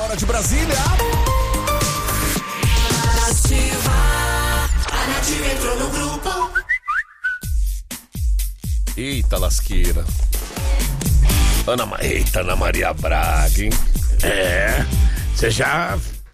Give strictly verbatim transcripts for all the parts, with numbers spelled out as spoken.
hora de Brasília. Ativa, a Nativa entrou no grupo. Eita lasqueira. Ana, Eita, Ana Maria Braga, hein? É, você já...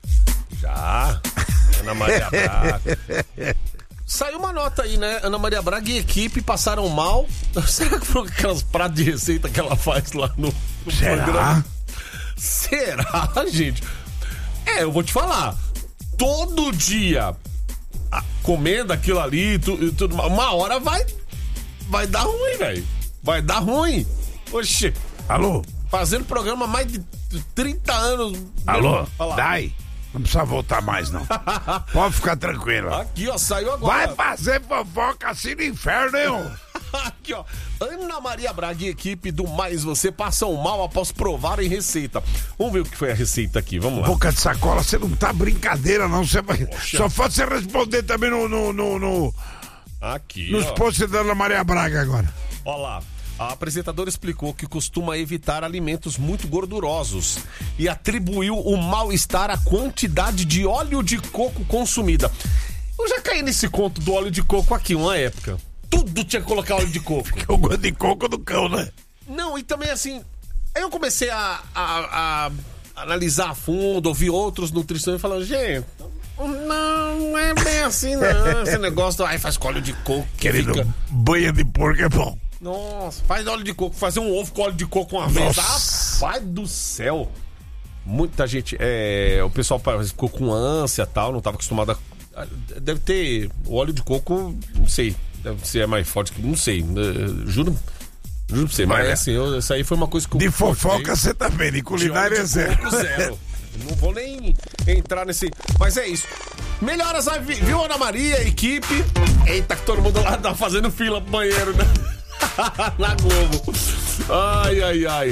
Já. Ana Maria Braga. Saiu uma nota aí, né? Ana Maria Braga e equipe passaram mal. Será que foram aquelas pratos de receita que ela faz lá no, no Será? programa? Será, gente? É, eu vou te falar. Todo dia a, comendo aquilo ali, tu, tudo, uma hora vai vai dar ruim, velho. Vai dar ruim. Oxê. Alô? Fazendo programa há mais de trinta anos. Alô? Dai? Não precisa voltar mais, não. Pode ficar tranquilo. Aqui, ó, saiu agora. Vai fazer fofoca assim no inferno, hein? Aqui, ó. Ana Maria Braga e equipe do Mais Você passam mal após provarem receita. Vamos ver o que foi a receita aqui, vamos lá. Boca de sacola, você não tá brincadeira, não. Você vai... Só falta você responder também no... no, no, no... Aqui, nos ó. posts da Ana Maria Braga agora. Ó lá. A apresentadora explicou que costuma evitar alimentos muito gordurosos e atribuiu o mal-estar à quantidade de óleo de coco consumida. Eu já caí nesse conto do óleo de coco aqui, uma época. Tudo tinha que colocar óleo de coco. Eu gosto de coco do cão, né? Não, e também assim... Aí eu comecei a, a, a analisar a fundo, ouvir outros nutricionistas falando, gente... Não, não é bem assim, não. Esse negócio do... Ai, faz com óleo de coco. Que Querido, fica... banha de porco é bom. Nossa, faz óleo de coco, fazer um ovo com óleo de coco uma vez. Ah, pai do céu. Muita gente, é, o pessoal ficou com ânsia e tal, não estava acostumado a... Deve ter, o óleo de coco, não sei, deve ser mais forte que, não sei, uh, juro, juro pra você, mas, mas assim, eu, isso aí foi uma coisa que eu... De fofoca você tá bem, de culinária é zero. Coco, zero. Não vou nem entrar nesse... Mas é isso. Melhoras, viu, Ana Maria, equipe? Eita, que todo mundo lá tá fazendo fila pro banheiro, né? Na Globo. Ai, ai, ai.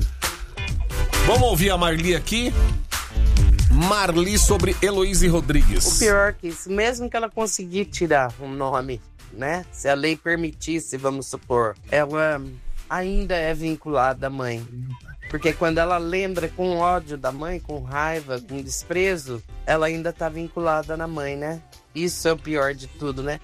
Vamos ouvir a Marli aqui. Marli sobre Heloísa Rodrigues. O pior que isso, mesmo que ela conseguir tirar um nome, né? Se a lei permitisse, vamos supor, ela ainda é vinculada à mãe. Porque quando ela lembra com ódio da mãe, com raiva, com desprezo, ela ainda tá vinculada na mãe, né? Isso é o pior de tudo, né?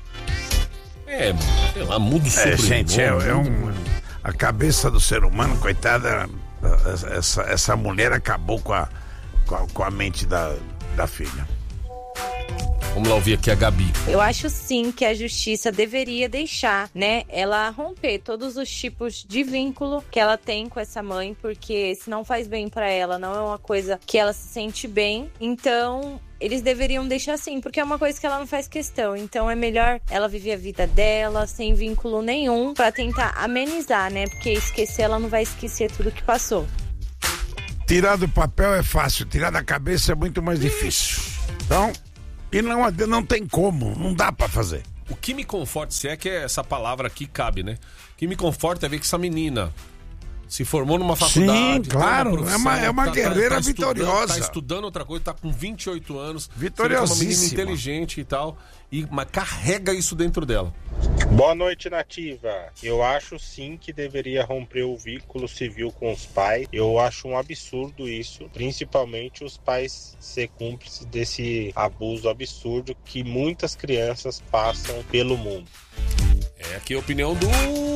É, sei lá, muda o É, sobrenome. gente, é, é um... A cabeça do ser humano, coitada, essa, essa mulher acabou com a, com a, com a mente da, da filha. Vamos lá ouvir aqui a Gabi. Eu acho sim que a justiça deveria deixar, né, ela romper todos os tipos de vínculo que ela tem com essa mãe, porque se não faz bem pra ela, não é uma coisa que ela se sente bem, então eles deveriam deixar assim, porque é uma coisa que ela não faz questão, então é melhor ela viver a vida dela, sem vínculo nenhum, pra tentar amenizar, né, porque esquecer, ela não vai esquecer tudo que passou. Tirar do papel é fácil, tirar da cabeça é muito mais difícil. Então... E não, não tem como, não dá pra fazer. O que me conforta, se é que essa palavra aqui cabe, né? O que me conforta é ver que essa menina se formou numa faculdade. Sim, claro, uma é uma, é uma tá, guerreira tá, tá vitoriosa. Estudando, tá estudando outra coisa, tá com vinte e oito anos. Vitoriosíssima. É uma menina inteligente e tal, e, mas carrega isso dentro dela. Boa noite, Nativa. Eu acho sim que deveria romper o vínculo civil com os pais. Eu acho um absurdo isso, principalmente os pais ser cúmplices desse abuso absurdo que muitas crianças passam pelo mundo. É aqui a opinião do...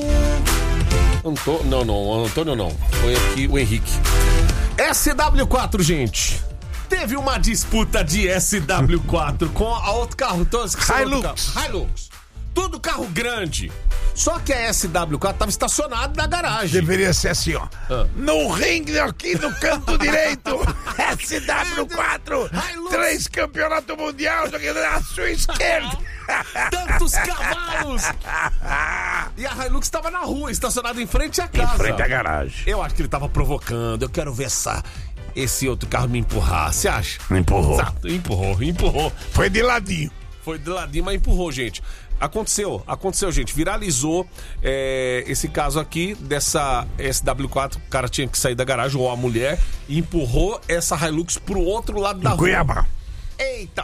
Antônio, não, não, Antônio não. Foi aqui o Henrique. S W quatro, gente. Teve uma disputa de S W quatro com a outro carro. Todos, Hilux. Carro. Hilux. Tudo carro grande. Só que a S W quatro estava estacionada na garagem. Deveria ser assim, ó. Ah. No ringue aqui no canto direito. S W quatro. Hilux. Três campeonatos mundial na sua esquerda. Tantos cavalos. E a Hilux estava na rua, estacionada em frente à casa. Em frente à garagem. Eu acho que ele estava provocando. Eu quero ver essa... esse outro carro me empurrar. Você acha? Empurrou. Exato, empurrou, empurrou. Foi de ladinho. Foi de ladinho, mas empurrou, gente. Aconteceu, aconteceu, gente. Viralizou é, esse caso aqui dessa S W quatro. O cara tinha que sair da garagem, ou a mulher, e empurrou essa Hilux pro outro lado da rua. Cuiabá. Eita,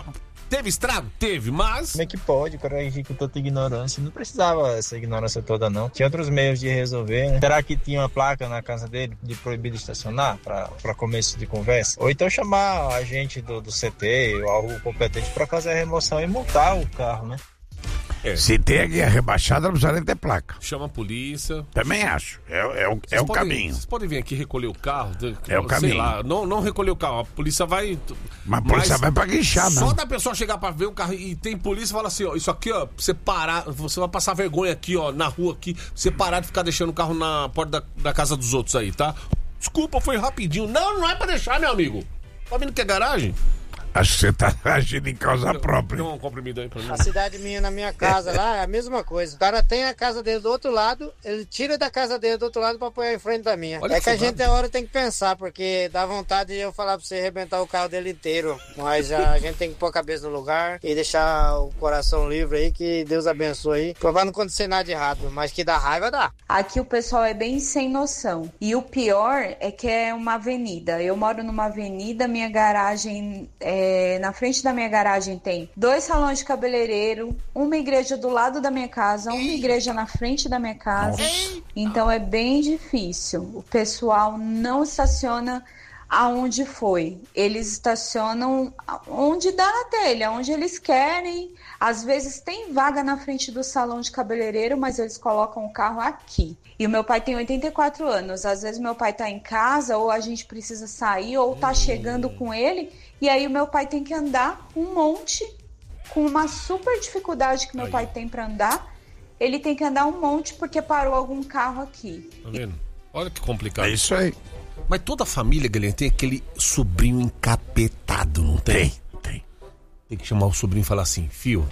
Teve estrago? Teve, mas... Como é que pode corrigir com tanta ignorância? Não precisava essa ignorância toda, não. Tinha outros meios de resolver, né? Será que tinha uma placa na casa dele de proibido estacionar para começo de conversa? Ou então chamar a gente do, do C T ou algo competente para fazer a remoção e multar o carro, né? É. Se tem a guia rebaixada, não precisa nem ter placa. Chama a polícia. Também acho. É, é, o, é o podem, caminho. Vocês podem vir aqui recolher o carro. É o caminho. Lá, não, não recolher o carro. A polícia vai... Mas a polícia vai pra guinchar, Só não. da pessoa chegar pra ver o carro e tem polícia e fala assim, ó, isso aqui, ó, você parar, você vai passar vergonha aqui, ó, na rua aqui, você parar de ficar deixando o carro na porta da, da casa dos outros aí, tá? Desculpa, foi rapidinho. Não, não é pra deixar, meu amigo. Tá vendo que é garagem? Acho que você tá agindo em causa própria. Tem um comprimido aí pra mim. A cidade minha, na minha casa lá, é a mesma coisa. O cara tem a casa dele do outro lado, ele tira da casa dele do outro lado pra pôr em frente da minha. Olha é que que a saudade. gente, a hora, tem que pensar, porque dá vontade de eu falar pra você arrebentar o carro dele inteiro. Mas a gente tem que pôr a cabeça no lugar e deixar o coração livre aí, que Deus abençoe aí. Pra não acontecer nada de errado, mas que dá raiva, dá. Aqui o pessoal é bem sem noção. E o pior é que é uma avenida. Eu moro numa avenida, minha garagem, é, na frente da minha garagem tem dois salões de cabeleireiro, uma igreja do lado da minha casa, uma igreja na frente da minha casa. Então é bem difícil. O pessoal não estaciona aonde foi. Eles estacionam onde dá na telha, onde eles querem. Às vezes tem vaga na frente do salão de cabeleireiro, mas eles colocam o carro aqui. E o meu pai tem oitenta e quatro anos. Às vezes meu pai tá em casa, ou a gente precisa sair, ou tá chegando com ele. E aí o meu pai tem que andar um monte, com uma super dificuldade que meu aí. pai tem para andar. Ele tem que andar um monte porque parou algum carro aqui. Tá vendo? Olha que complicado. É isso aí. Mas toda a família, Guilherme, tem aquele sobrinho encapetado, não tem? Tem, tem. Tem que chamar o sobrinho e falar assim, fio,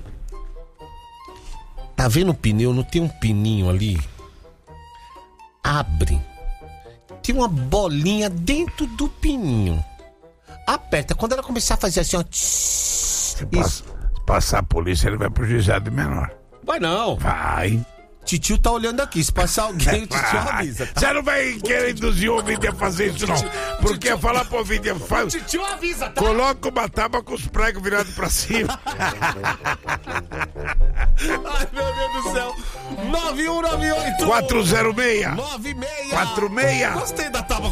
tá vendo o pneu? Não tem um pininho ali? Abre. Tem uma bolinha dentro do pininho. Aperta. Quando ela começar a fazer assim, ó... Se passa, passar a polícia, ele vai pro juizado menor. Vai não. Vai. Titio tá olhando aqui. Se passar alguém, o titio avisa. Tá? Você não vai querer induzir o ouvinte a fazer isso, não. Porque é falar pro ouvinte, faz... O titio avisa, tá? Coloca uma tábua com os pregos virados pra cima. Ai, meu Deus do céu. nove um nove oito quatro zero seis nove seis quatro seis Gostei da tábua